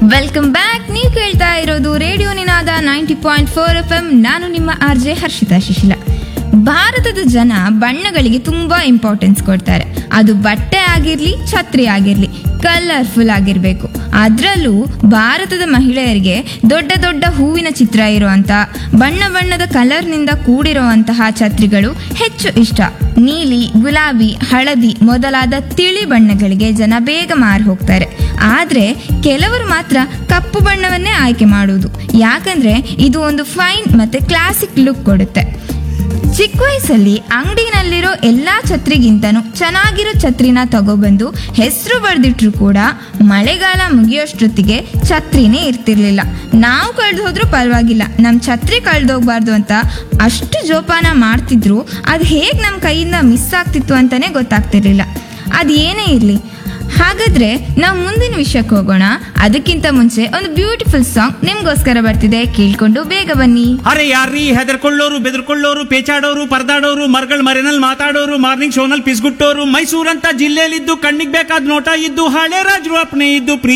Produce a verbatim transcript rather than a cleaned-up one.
Welcome back. ನೀವು ಕೇಳ್ತಾ ಇರೋದು ರೇಡಿಯೋ ನಿನಾದ ninety point four F M. ನಾನು ನಿಮ್ಮ ಆರ್ ಜೆ ಹರ್ಷಿತಾ ಶಿಶಿಲ. ಭಾರತದ ಜನ ಬಣ್ಣಗಳಿಗೆ ತುಂಬಾ ಇಂಪಾರ್ಟೆನ್ಸ್ ಕೊಡ್ತಾರೆ. ಅದು ಬಟ್ಟೆ ಆಗಿರ್ಲಿ, ಛತ್ರಿ ಆಗಿರ್ಲಿ, ಕಲರ್ಫುಲ್ ಆಗಿರ್ಬೇಕು. ಅದರಲ್ಲೂ ಭಾರತದ ಮಹಿಳೆಯರಿಗೆ ದೊಡ್ಡ ದೊಡ್ಡ ಹೂವಿನ ಚಿತ್ರ ಇರುವಂತ ಬಣ್ಣ ಬಣ್ಣದ ಕಲರ್ನಿಂದ ಕೂಡಿರುವಂತಹ ಛತ್ರಿಗಳು ಹೆಚ್ಚು ಇಷ್ಟ. ನೀಲಿ, ಗುಲಾಬಿ, ಹಳದಿ ಮೊದಲಾದ ತಿಳಿ ಬಣ್ಣಗಳಿಗೆ ಜನ ಬೇಗ ಮಾರು ಹೋಗ್ತಾರೆ. ಆದ್ರೆ ಕೆಲವರು ಮಾತ್ರ ಕಪ್ಪು ಬಣ್ಣವನ್ನೇ ಆಯ್ಕೆ ಮಾಡುವುದು. ಯಾಕಂದ್ರೆ ಇದು ಒಂದು ಫೈನ್ ಮತ್ತೆ ಕ್ಲಾಸಿಕ್ ಲುಕ್ ಕೊಡುತ್ತೆ. ಚಿಕ್ಕ ವಯಸ್ಸಲ್ಲಿ ಅಂಗಡಿನಲ್ಲಿರೋ ಎಲ್ಲಾ ಛತ್ರಿಗಿಂತನೂ ಚೆನ್ನಾಗಿರೋ ಛತ್ರಿನ ತಗೊಬಂದು ಹೆಸರು ಬರೆದಿಟ್ರು ಕೂಡ ಮಳೆಗಾಲ ಮುಗಿಯೋಷ್ಟೊತ್ತಿಗೆ ಛತ್ರಿನೇ ಇರ್ತಿರ್ಲಿಲ್ಲ. ನಾವು ಕಳೆದು ಹೋದ್ರೂ ಪರವಾಗಿಲ್ಲ, ನಮ್ಮ ಛತ್ರಿ ಕಳೆದೋಗ್ಬಾರ್ದು ಅಂತ ಅಷ್ಟು ಜೋಪಾನ ಮಾಡ್ತಿದ್ರು. ಅದು ಹೇಗೆ ನಮ್ಮ ಕೈಯಿಂದ ಮಿಸ್ ಆಗ್ತಿತ್ತು ಅಂತಾನೆ ಗೊತ್ತಾಗ್ತಿರ್ಲಿಲ್ಲ. ಅದು ಏನೇ ಇರಲಿ, ಹಾಗಾದ್ರೆ ನಾವು ಮುಂದಿನ ವಿಷಯಕ್ಕೆ ಹೋಗೋಣ. ಅದಕ್ಕಿಂತ ಮುಂಚೆ ಒಂದು ಬ್ಯೂಟಿಫುಲ್ ಸಾಂಗ್ ನಿಮ್ಗೋಸ್ಕರ ಬರ್ತಿದೆ, ಕೇಳ್ಕೊಂಡು ಬೇಗ ಬನ್ನಿ. ಅರೆ ಯಾರ್ರೀ ಹೆದರ್ಕೊಳ್ಳೋರು, ಬೆದರ್ಕೊಳ್ಳೋರು, ಪೇಚಾಡೋರು, ಪರದಾಡೋರು, ಮರ್ಗಳ ಮರೆನಲ್ಲಿ ಮಾತಾಡೋರು, ಮಾರ್ನಿಂಗ್ ಶೋನಲ್ಲಿ ಪಿಸ್ಗುಟ್ಟೋರು, ಮೈಸೂರಂತ ಜಿಲ್ಲೆಯಲ್ಲಿದ್ದು ಕಣ್ಣಿಗೆ ಬೇಕಾದ ನೋಟ ಇದ್ದು ಹಳೆ ರಾಜರು ಅಪ್ನೆ ಇದ್ದು ಪ್ರೀತಿ